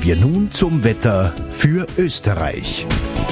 wir nun zum Wetter für Österreich.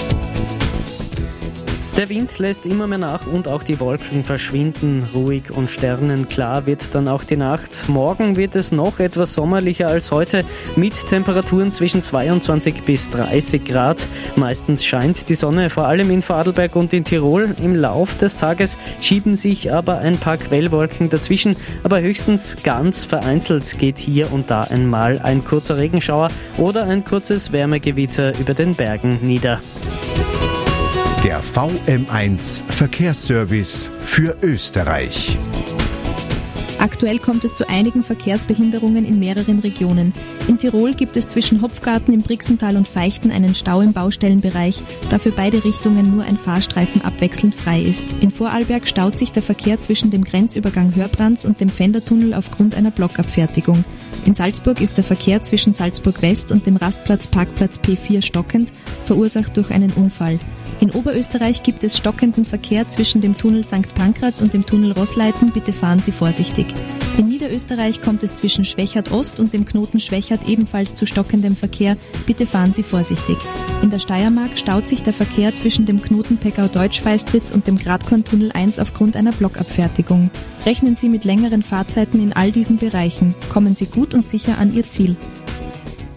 Der Wind lässt immer mehr nach und auch die Wolken verschwinden. Ruhig und sternenklar wird dann auch die Nacht. Morgen wird es noch etwas sommerlicher als heute mit Temperaturen zwischen 22 bis 30 Grad. Meistens scheint die Sonne, vor allem in Vorarlberg und in Tirol. Im Lauf des Tages schieben sich aber ein paar Quellwolken dazwischen, aber höchstens ganz vereinzelt geht hier und da einmal ein kurzer Regenschauer oder ein kurzes Wärmegewitter über den Bergen nieder. Der VM1 Verkehrsservice für Österreich. Aktuell kommt es zu einigen Verkehrsbehinderungen in mehreren Regionen. In Tirol gibt es zwischen Hopfgarten im Brixental und Feichten einen Stau im Baustellenbereich, da für beide Richtungen nur ein Fahrstreifen abwechselnd frei ist. In Vorarlberg staut sich der Verkehr zwischen dem Grenzübergang Hörbrands und dem Pfändertunnel aufgrund einer Blockabfertigung. In Salzburg ist der Verkehr zwischen Salzburg West und dem Rastplatz-Parkplatz P4 stockend, verursacht durch einen Unfall. In Oberösterreich gibt es stockenden Verkehr zwischen dem Tunnel St. Pankraz und dem Tunnel Rossleiten. Bitte fahren Sie vorsichtig. In Niederösterreich kommt es zwischen Schwechat Ost und dem Knoten Schwechat ebenfalls zu stockendem Verkehr. Bitte fahren Sie vorsichtig. In der Steiermark staut sich der Verkehr zwischen dem Knoten Peckau-Deutsch-Feistritz und dem Gradkorntunnel 1 aufgrund einer Blockabfertigung. Rechnen Sie mit längeren Fahrzeiten in all diesen Bereichen. Kommen Sie gut und sicher an Ihr Ziel.